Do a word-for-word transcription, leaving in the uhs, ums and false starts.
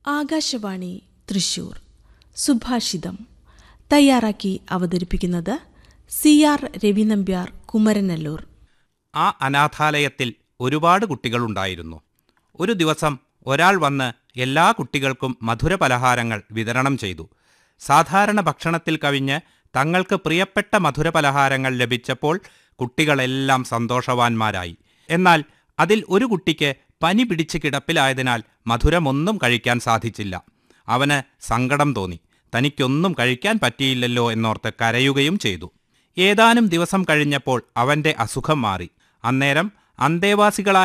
ആകാശവാണി തൃശൂർ സുഭാഷിതം തയ്യാറാക്കി അവതരിപ്പിക്കുന്നത് C R Ravi Nambiar Kumaranallur. ആ അനാഥാലയത്തിൽ ഒരുപാട് കുട്ടികളുണ്ടായിരുന്നു. ഒരു ദിവസം ഒരാൾ വന്ന് എല്ലാ കുട്ടികൾക്കും മധുരപലഹാരങ്ങൾ വിതരണം ചെയ്തു. സാധാരണ ഭക്ഷണത്തിൽ കവിഞ്ഞ് തങ്ങൾക്ക് പ്രിയപ്പെട്ട മധുരപലഹാരങ്ങൾ ലഭിച്ചപ്പോൾ കുട്ടികളെല്ലാം സന്തോഷവാന്മാരായി. എന്നാൽ അതിൽ ഒരു കുട്ടിക്ക് പനി പിടിച്ച് കിടപ്പിലായതിനാൽ മധുരമൊന്നും കഴിക്കാൻ സാധിച്ചില്ല. അവന് സങ്കടം തോന്നി. തനിക്കൊന്നും കഴിക്കാൻ പറ്റിയില്ലല്ലോ എന്നോർത്ത് കരയുകയും ചെയ്തു. ഏതാനും ദിവസം കഴിഞ്ഞപ്പോൾ അവൻ്റെ അസുഖം മാറി. അന്നേരം അന്തേവാസികളായ